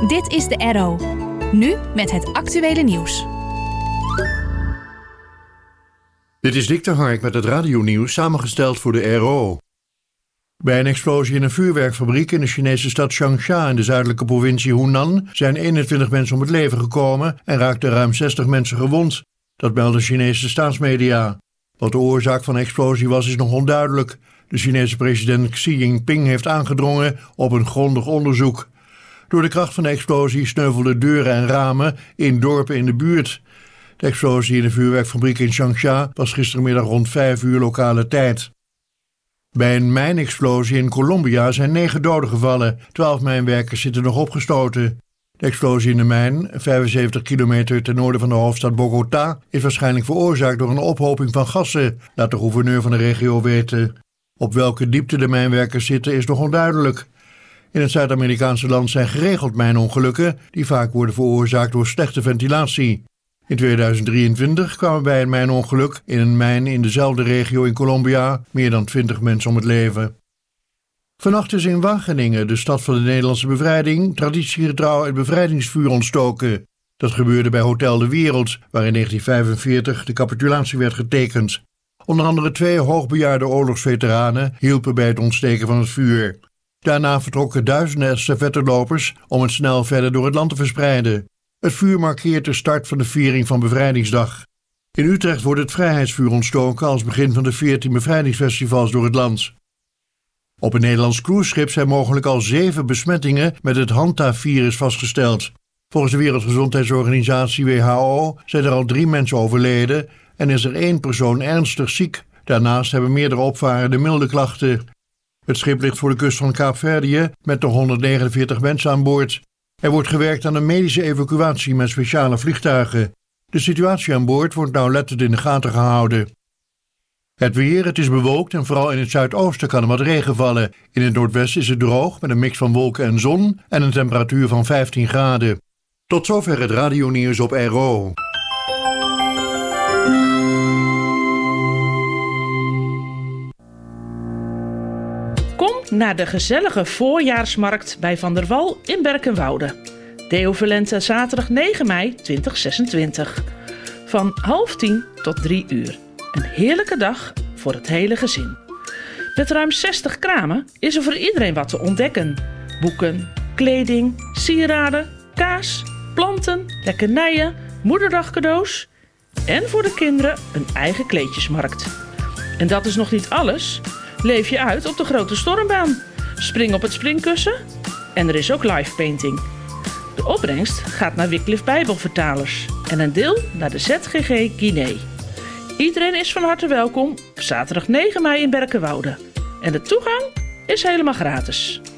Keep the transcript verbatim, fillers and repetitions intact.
Dit is de R O. Nu met het actuele nieuws. Dit is Dick de Hark met het radionieuws, samengesteld voor de R O. Bij een explosie in een vuurwerkfabriek in de Chinese stad Changsha in de zuidelijke provincie Hunan zijn eenentwintig mensen om het leven gekomen en raakten ruim zestig mensen gewond. Dat melden Chinese staatsmedia. Wat de oorzaak van de explosie was, is nog onduidelijk. De Chinese president Xi Jinping heeft aangedrongen op een grondig onderzoek. Door de kracht van de explosie sneuvelden deuren en ramen in dorpen in de buurt. De explosie in de vuurwerkfabriek in Changsha was gistermiddag rond vijf uur lokale tijd. Bij een mijnexplosie in Colombia zijn negen doden gevallen. Twaalf mijnwerkers zitten nog opgesloten. De explosie in de mijn, vijfenzeventig kilometer ten noorden van de hoofdstad Bogota, is waarschijnlijk veroorzaakt door een ophoping van gassen, laat de gouverneur van de regio weten. Op welke diepte de mijnwerkers zitten is nog onduidelijk. In het Zuid-Amerikaanse land zijn geregeld mijnongelukken die vaak worden veroorzaakt door slechte ventilatie. In tweeduizend drieëntwintig kwamen bij een mijnongeluk in een mijn in dezelfde regio in Colombia meer dan twintig mensen om het leven. Vannacht is in Wageningen, de stad van de Nederlandse bevrijding, traditiegetrouw het bevrijdingsvuur ontstoken. Dat gebeurde bij Hotel de Wereld, waar in negentien vijfenveertig de capitulatie werd getekend. Onder andere twee hoogbejaarde oorlogsveteranen hielpen bij het ontsteken van het vuur. Daarna vertrokken duizenden estafettelopers om het snel verder door het land te verspreiden. Het vuur markeert de start van de viering van Bevrijdingsdag. In Utrecht wordt het vrijheidsvuur ontstoken als begin van de veertien bevrijdingsfestivals door het land. Op een Nederlands cruiseschip zijn mogelijk al zeven besmettingen met het Hantavirus vastgesteld. Volgens de Wereldgezondheidsorganisatie W H O zijn er al drie mensen overleden en is er één persoon ernstig ziek. Daarnaast hebben meerdere opvarenden milde klachten. Het schip ligt voor de kust van Kaapverdië met nog honderdnegenenveertig mensen aan boord. Er wordt gewerkt aan een medische evacuatie met speciale vliegtuigen. De situatie aan boord wordt nauwlettend in de gaten gehouden. Het weer, het is bewolkt en vooral in het zuidoosten kan er wat regen vallen. In het noordwesten is het droog met een mix van wolken en zon en een temperatuur van vijftien graden. Tot zover het radionieuws op R O. Kom naar de gezellige voorjaarsmarkt bij Van der Wal in Berkenwoude. Deo Volente zaterdag negen mei tweeduizend zesentwintig. Van half tien tot drie uur. Een heerlijke dag voor het hele gezin. Met ruim zestig kramen is er voor iedereen wat te ontdekken. Boeken, kleding, sieraden, kaas, planten, lekkernijen, moederdagcadeaus en voor de kinderen een eigen kleedjesmarkt. En dat is nog niet alles. Leef je uit op de grote stormbaan. Spring op het springkussen en er is ook live painting. De opbrengst gaat naar Wycliffe Bijbelvertalers en een deel naar de Z G G Guinee. Iedereen is van harte welkom op zaterdag negen mei in Berkenwoude. En de toegang is helemaal gratis.